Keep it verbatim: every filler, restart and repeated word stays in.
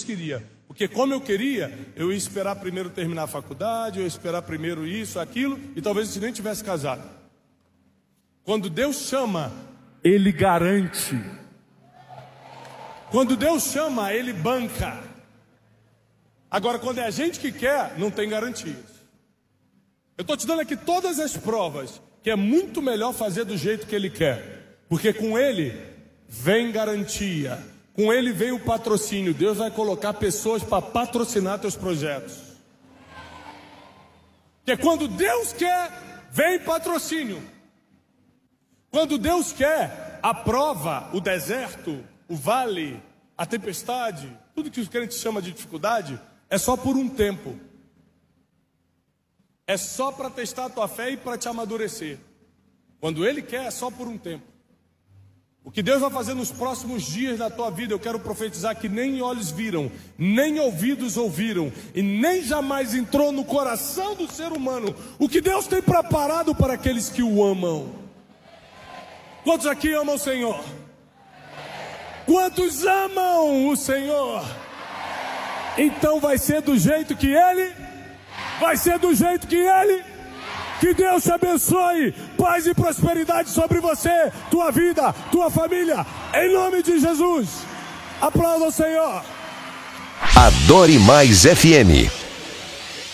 queria. Porque como eu queria, eu ia esperar primeiro terminar a faculdade, eu ia esperar primeiro isso, aquilo, e talvez a gente nem tivesse casado. Quando Deus chama, Ele garante. Quando Deus chama, Ele banca. Agora, quando é a gente que quer, não tem garantias. Eu estou te dando aqui todas as provas que é muito melhor fazer do jeito que Ele quer. Porque com Ele vem garantia. Com Ele vem o patrocínio. Deus vai colocar pessoas para patrocinar teus projetos. Porque quando Deus quer, vem patrocínio. Quando Deus quer, a prova, o deserto, o vale, a tempestade, tudo que os crentes chamam de dificuldade, é só por um tempo. É só para testar a tua fé e para te amadurecer. Quando Ele quer, é só por um tempo. O que Deus vai fazer nos próximos dias da tua vida, eu quero profetizar que nem olhos viram, nem ouvidos ouviram, e nem jamais entrou no coração do ser humano o que Deus tem preparado para aqueles que o amam. Quantos aqui amam o Senhor? Quantos amam o Senhor? Então vai ser do jeito que Ele, vai ser do jeito que Ele. Que Deus te abençoe, paz e prosperidade sobre você, tua vida, tua família, em nome de Jesus. Aplauda o Senhor. Adore Mais F M.